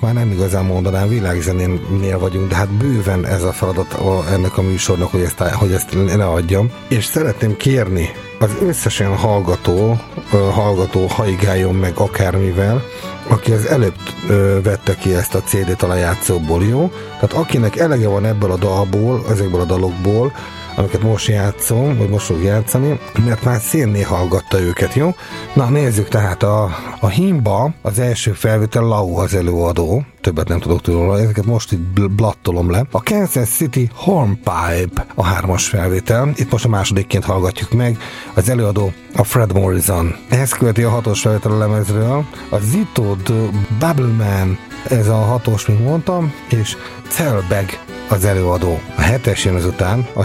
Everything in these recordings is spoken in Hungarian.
most már nem igazán mondanám, világzenénél vagyunk, de hát bőven ez a feladat ennek a műsornak, hogy ezt leadjam. És szeretném kérni az összes olyan hallgató haigáljon meg akármivel, aki az előbb vette ki ezt a CD-t a lejátszóból, jó? Tehát akinek elege van ebből a dalból, ezekből a dalokból, amiket most játszom, vagy most fog játszani, mert már szénné hallgatta őket, jó? Na, nézzük tehát a hímba, az első felvétel Lau az előadó, többet nem tudok tőle, ezeket most itt blattolom le. A Kansas City Hornpipe a 3-as felvétel, itt most a másodikként hallgatjuk meg, az előadó a Fred Morrison. Ehhez követi a 6-os felvétel a lemezről, a Zito the Bubbleman, ez a 6-os, mint mondtam, és Zellbag az előadó. A 7-es jön azután, a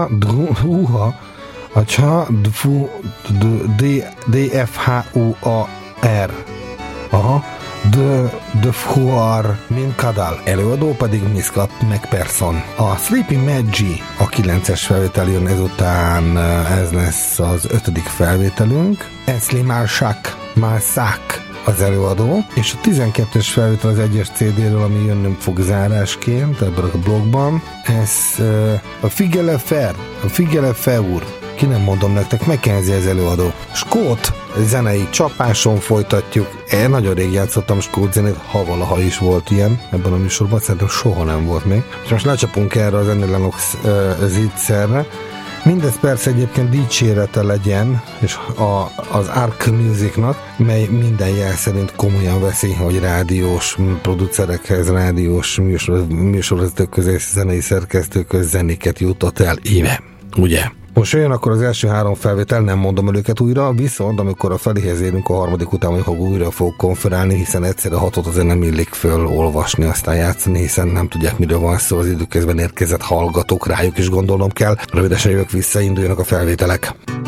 DFHUAR. Aha. The Fuar Min Kadal. Előadó pedig Miska McPherson. A Sleeping Maggie a 9-es felvétel jön ezután, ez lesz az 5. felvételünk. Ashley Marsak az előadó, és a 12-es felvétel az 1-es CD-ről, ami jönnöm fog zárásként ebben a blogban. Ez a Figele Feur, ki nem mondom nektek, Mackenzie az előadó. Skót zenei csapáson folytatjuk. Én nagyon rég játszottam skót zenét, ha valaha is volt ilyen ebben a műsorban, szerintem soha nem volt még. És most lecsapunk erre az Annie Lennox zicserre. Mindez persze egyébként dicsérete legyen, és az Arc Musicnak, mely minden jel szerint komolyan veszi, hogy rádiós producerekhez, rádiós műsorvezetők és zenei szerkesztőköz zenéket jutott el íme, ugye? Most jön akkor az első 3 felvétel, nem mondom el őket újra, viszont amikor a feléhez érünk, a 3. után majd újra fog konferálni, hiszen egyszerre 6-ot azért nem illik föl olvasni, aztán játszani, hiszen nem tudják, miről van szó, az időközben érkezett hallgatók, rájuk is gondolnom kell. Rövidesen jövök vissza, induljanak a felvételek.